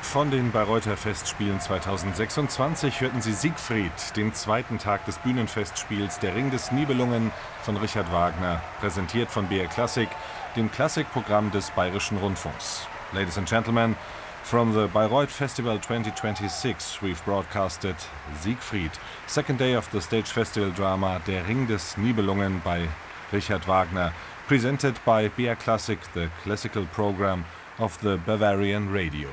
Von den Bayreuther Festspielen 2026 hörten Sie Siegfried, den zweiten Tag des Bühnenfestspiels Der Ring des Nibelungen von Richard Wagner, präsentiert von BR Classic, dem Klassikprogramm des Bayerischen Rundfunks. Ladies and gentlemen, from the Bayreuth Festival 2026 we've broadcasted Siegfried, second day of the stage festival drama Der Ring des Nibelungen by Richard Wagner, presented by BR Classic, the classical program of the Bavarian Radio.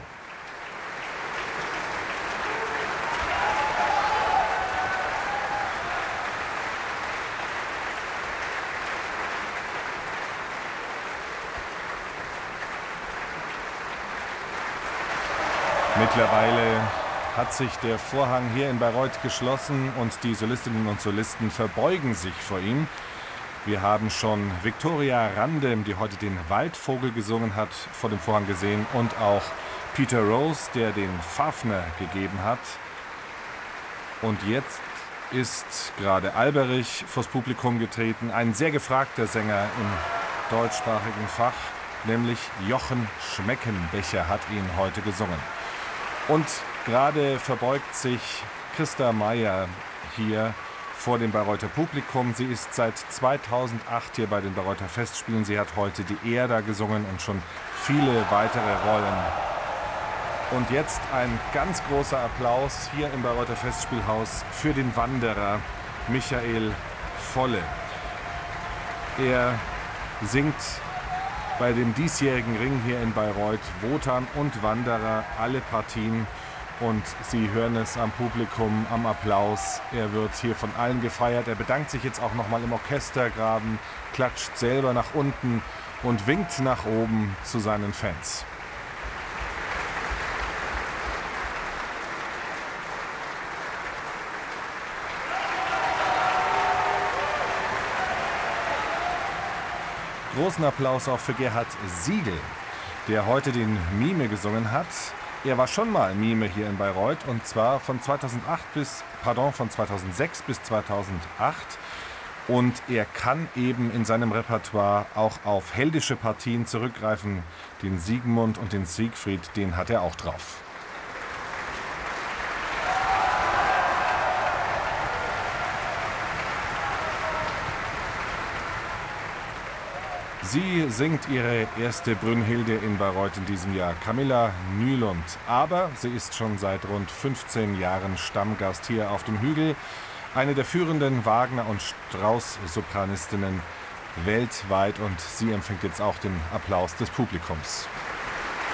Mittlerweile hat sich der Vorhang hier in Bayreuth geschlossen und die Solistinnen und Solisten verbeugen sich vor ihm. Wir haben schon Viktoria Randem, die heute den Waldvogel gesungen hat, vor dem Vorhang gesehen und auch Peter Rose, der den Fafner gegeben hat. Und jetzt ist gerade Alberich vors Publikum getreten, ein sehr gefragter Sänger im deutschsprachigen Fach, nämlich Jochen Schmeckenbecher hat ihn heute gesungen. Und gerade verbeugt sich Christa Meyer hier vor dem Bayreuther Publikum. Sie ist seit 2008 hier bei den Bayreuther Festspielen. Sie hat heute die Erda gesungen und schon viele weitere Rollen. Und jetzt ein ganz großer Applaus hier im Bayreuther Festspielhaus für den Wanderer Michael Volle. Er singt bei dem diesjährigen Ring hier in Bayreuth Wotan und Wanderer alle Partien und Sie hören es am Publikum, am Applaus. Er wird hier von allen gefeiert. Er bedankt sich jetzt auch nochmal im Orchestergraben, klatscht selber nach unten und winkt nach oben zu seinen Fans. Großen Applaus auch für Gerhard Siegel, der heute den Mime gesungen hat. Er war schon mal Mime hier in Bayreuth und zwar von 2006 bis 2008. Und er kann eben in seinem Repertoire auch auf heldische Partien zurückgreifen. Den Siegmund und den Siegfried, den hat er auch drauf. Sie singt ihre erste Brünnhilde in Bayreuth in diesem Jahr, Camilla Nylund. Aber sie ist schon seit rund 15 Jahren Stammgast hier auf dem Hügel. Eine der führenden Wagner- und Strauss-Sopranistinnen weltweit. Und sie empfängt jetzt auch den Applaus des Publikums.